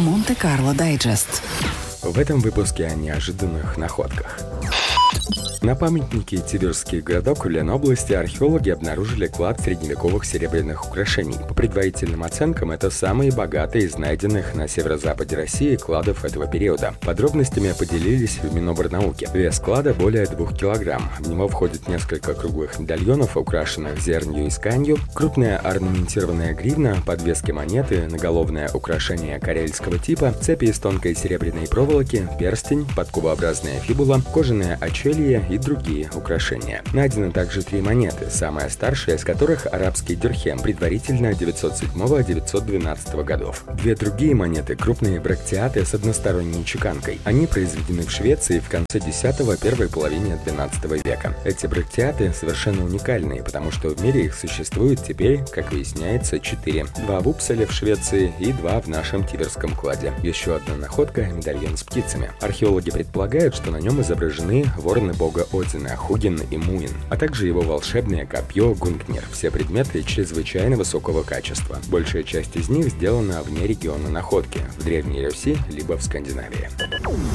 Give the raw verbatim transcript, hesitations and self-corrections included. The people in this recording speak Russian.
Монте-Карло Дайджест. В этом выпуске о неожиданных находках. На памятнике Тиверский городок в Ленобласти археологи обнаружили клад средневековых серебряных украшений. По предварительным оценкам, это самые богатые из найденных на северо-западе России кладов этого периода. Подробностями поделились в Минобрнауки. Вес клада более двух килограмм. В него входит несколько круглых медальонов, украшенных зернью и сканью, крупная орнаментированная гривна, подвески монеты, наголовное украшение карельского типа, цепи из тонкой серебряной проволоки, перстень, подкубообразная фибула, кожаное очелье и другие украшения. Найдено также три монеты, самая старшая из которых арабский дирхем, предварительно девятьсот седьмого — девятьсот двенадцатого годов. Две другие монеты — крупные брактиаты с односторонней чеканкой. Они произведены в Швеции в конце десятого — первой половине двенадцатого века. Эти брактиаты совершенно уникальные, потому что в мире их существует теперь, как выясняется, четыре. Два в Упсале в Швеции и два в нашем Тиверском кладе. Еще одна находка — медальон с птицами. Археологи предполагают, что на нем изображены вороны бога Одина, Хугин и Муин, а также его волшебное копье Гунгнир. Все предметы чрезвычайно высокого качества. Большая часть из них сделана вне региона находки, в Древней Руси либо в Скандинавии.